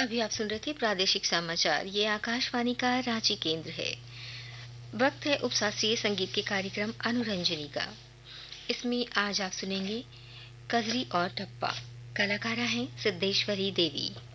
अभी आप सुन रहे थे प्रादेशिक समाचार। ये आकाशवाणी का रांची केंद्र है। वक्त है उपशास्त्रीय संगीत के कार्यक्रम अनुरंजनी का। इसमें आज आप सुनेंगे कजरी और टप्पा। कलाकारा हैं सिद्धेश्वरी देवी।